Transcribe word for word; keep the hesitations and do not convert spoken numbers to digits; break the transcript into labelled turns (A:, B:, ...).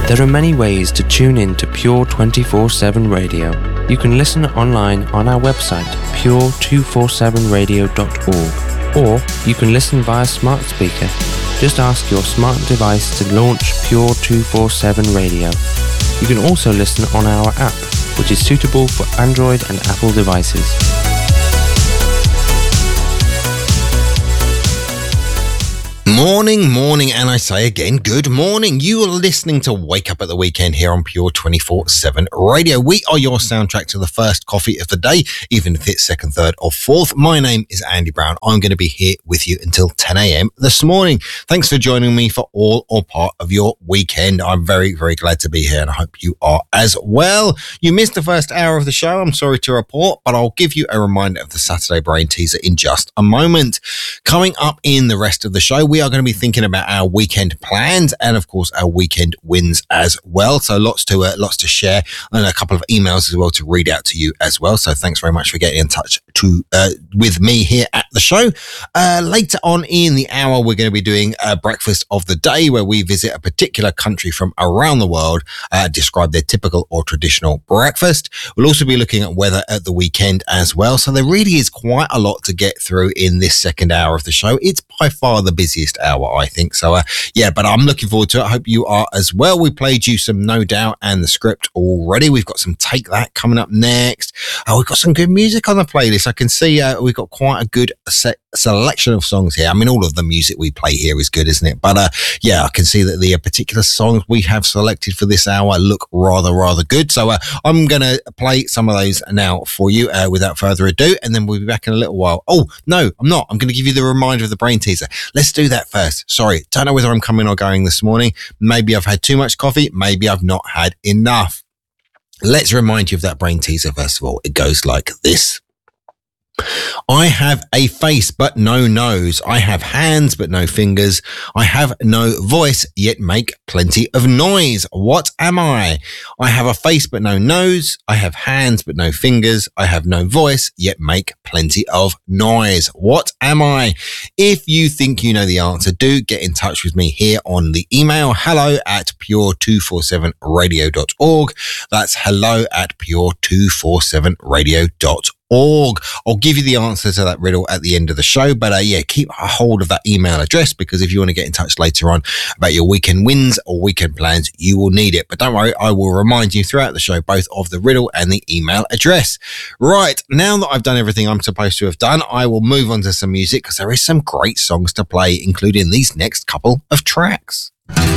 A: There are many ways to tune in to Pure twenty-four seven Radio. You can listen online on our website, pure two forty-seven radio dot org, or you can listen via smart speaker. Just ask your smart device to launch Pure two forty-seven Radio. You can also listen on our app, which is suitable for Android and Apple devices.
B: Morning, morning, and I say again, good morning. You are listening to Wake Up at the Weekend here on Pure twenty-four seven Radio. We are your soundtrack to the first coffee of the day, even if it's second, third, or fourth. My name is Andy Brown. I'm going to be here with you until ten a.m. this morning. Thanks for joining me for all or part of your weekend. I'm very, very glad to be here, and I hope you are as well. You missed the first hour of the show, I'm sorry to report, but I'll give you a reminder of the Saturday Brain Teaser in just a moment. Coming up in the rest of the show, we are going to be thinking about our weekend plans and, of course, our weekend wins as well. So lots to uh, lots to share, and a couple of emails as well to read out to you as well. So thanks very much for getting in touch to uh, with me here at the show. Uh, later on in the hour, we're going to be doing a breakfast of the day, where we visit a particular country from around the world, uh, describe their typical or traditional breakfast. We'll also be looking at weather at the weekend as well. So there really is quite a lot to get through in this second hour of the show. It's by far the busiest hour, I think. So, uh, yeah, but I'm looking forward to it. I hope you are as well. We played you some No Doubt and The Script already. We've got some Take That coming up next. Oh, we've got some good music on the playlist. I can see uh, we've got quite a good set selection of songs here. I mean, all of the music we play here is good, isn't it? But uh, yeah, I can see that the uh, particular songs we have selected for this hour look rather, rather good. So uh, I'm going to play some of those now for you uh, without further ado, and then we'll be back in a little while. Oh, no, I'm not. I'm going to give you the reminder of the Brain Teaser. Let's do that first. Sorry, don't know whether I'm coming or going this morning. Maybe I've had too much coffee. Maybe I've not had enough. Let's remind you of that Brain Teaser first of all. It goes like this. I have a face but no nose. I have hands but no fingers. I have no voice yet make plenty of noise. What am I? I have a face but no nose. I have hands but no fingers. I have no voice yet make plenty of noise. What am I? If you think you know the answer, do get in touch with me here on the email hello at pure two forty-seven radio dot org. That's hello at pure two forty-seven radio dot org. Org. I'll give you the answer to that riddle at the end of the show, but uh, yeah, keep a hold of that email address, because if you want to get in touch later on about your weekend wins or weekend plans, you will need it. But don't worry, I will remind you throughout the show both of the riddle and the email address. Right, now that I've done everything I'm supposed to have done, I will move on to some music, because there is some great songs to play, including these next couple of tracks.